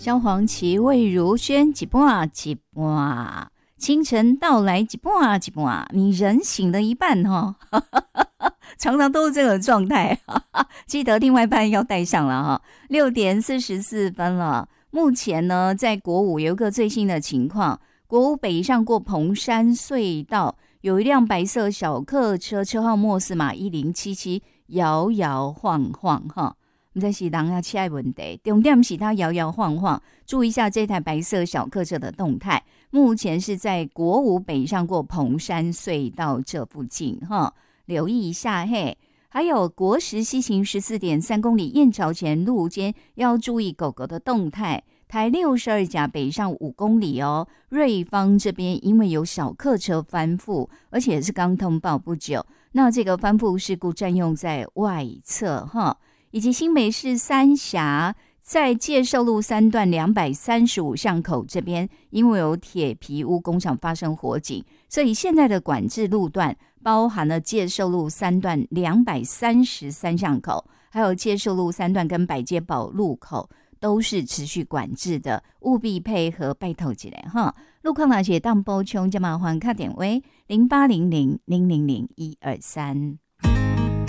萧煌奇、魏如萱，一半一半，清晨到来，一半一半，你人醒了一半哈，常常都是这个状态，记得另外一半要带上了哈。6:44了，目前呢，在国五有一个最新的情况，国五北上过彭山隧道，有一辆白色小客车，车号末四码1077，摇摇晃晃哈。不知道是人要车的问题，重点是它摇摇晃晃，注意一下这台白色小客车的动态。目前是在国五北上过彭山隧道这附近哈，留意一下嘿。还有国十西行14.3公里燕巢前路间要注意狗狗的动态。台62甲北上5公里哦，瑞芳这边因为有小客车翻覆，而且是刚通报不久，那这个翻覆事故占用在外侧哈。以及新北市三峡在介寿路3段235巷口这边，因为有铁皮屋工厂发生火警，所以现在的管制路段包含了介寿路3段233巷口，还有介寿路3段跟百街堡路口都是持续管制的，务必配合拜托一下哈。路况那些当补充就麻烦打电话0800 000 123。